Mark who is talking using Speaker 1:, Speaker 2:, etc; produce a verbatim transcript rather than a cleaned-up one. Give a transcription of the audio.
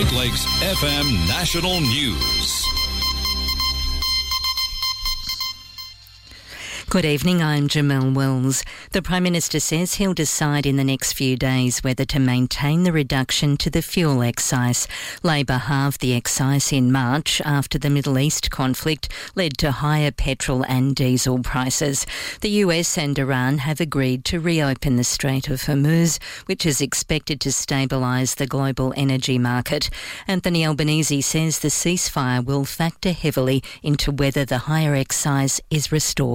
Speaker 1: Great Lakes F M National News.
Speaker 2: Good evening, I'm Jamelle Wells. The Prime Minister says he'll decide in the next few days whether to maintain the reduction to the fuel excise. Labor halved the excise in March after the Middle East conflict led to higher petrol and diesel prices. The U S and Iran have agreed to reopen the Strait of Hormuz, which is expected to stabilise the global energy market. Anthony Albanese says the ceasefire will factor heavily into whether the higher excise is restored.